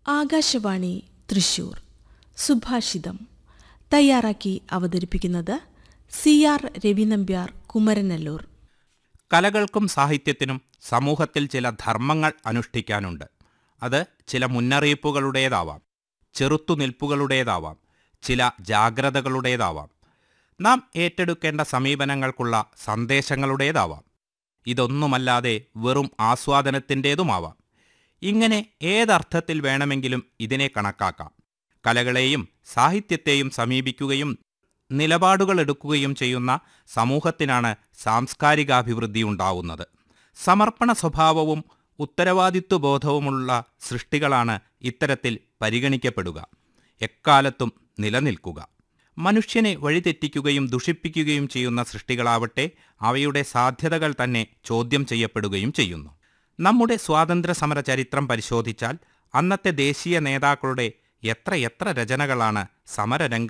ആകാശവാണി തൃശൂർ സുഭാഷിതം തയ്യാറാക്കി അവതരിപ്പിക്കുന്നത് CR രവിനമ്പ്യാർ കുമരനെല്ലൂർ. കലകൾക്കും സാഹിത്യത്തിനും സമൂഹത്തിൽ ചില ധർമ്മങ്ങൾ അനുഷ്ഠിക്കാനുണ്ട്. അത് ചില മുന്നറിയിപ്പുകളുടേതാവാം, ചെറുത്തുനിൽപ്പുകളുടേതാവാം, ചില ജാഗ്രതകളുടേതാവാം, നാം ഏറ്റെടുക്കേണ്ട സമീപനങ്ങൾക്കുള്ള സന്ദേശങ്ങളുടേതാവാം. ഇതൊന്നുമല്ലാതെ വെറും ആസ്വാദനത്തിൻ്റേതുമാവാം. ഇങ്ങനെ ഏതർത്ഥത്തിൽ വേണമെങ്കിലും ഇതിനെ കണക്കാക്കാം. കലകളെയും സാഹിത്യത്തെയും സമീപിക്കുകയും നിലപാടുകളെടുക്കുകയും ചെയ്യുന്ന സമൂഹത്തിനാണ് സാംസ്കാരികാഭിവൃദ്ധി ഉണ്ടാവുന്നത്. സമർപ്പണ സ്വഭാവവും ഉത്തരവാദിത്വബോധവുമുള്ള സൃഷ്ടികളാണ് ഇത്തരത്തിൽ പരിഗണിക്കപ്പെടുക, എക്കാലത്തും നിലനിൽക്കുക. മനുഷ്യനെ വഴിതെറ്റിക്കുകയും ദുഷിപ്പിക്കുകയും ചെയ്യുന്ന സൃഷ്ടികളാവട്ടെ അവയുടെ സാധ്യതകൾ തന്നെ ചോദ്യം ചെയ്യപ്പെടുകയും ചെയ്യുന്നു. നമ്മുടെ സ്വാതന്ത്ര്യ സമര ചരിത്രം പരിശോധിച്ചാൽ അന്നത്തെ ദേശീയ നേതാക്കളുടെ എത്ര രചനകളാണ് സമരരംഗ